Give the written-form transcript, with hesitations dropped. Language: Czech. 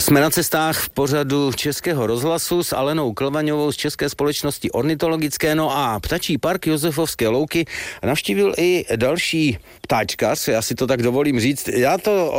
Jsme na cestách v pořadu Českého rozhlasu s Alenou Klvaňovou z České společnosti ornitologické. No a ptačí park Josefovské louky navštívil i další ptáčkař, já si to tak dovolím říct. Já to